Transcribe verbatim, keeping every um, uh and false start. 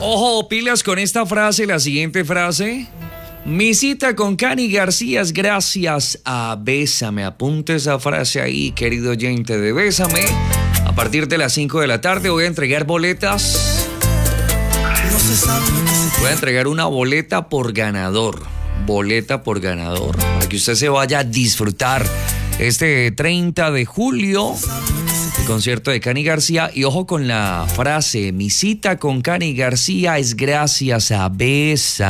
Ojo, pilas con esta frase, la siguiente frase. Mi cita con Cani García es gracias a Bésame. Apunte esa frase ahí, querido oyente de Bésame. A partir de las cinco de la tarde voy a entregar boletas. Voy a entregar una boleta por ganador. Boleta por ganador. Para que usted se vaya a disfrutar este treinta de julio el concierto de Cani García. Y ojo con la frase, mi cita con Cani García es gracias a Bésame.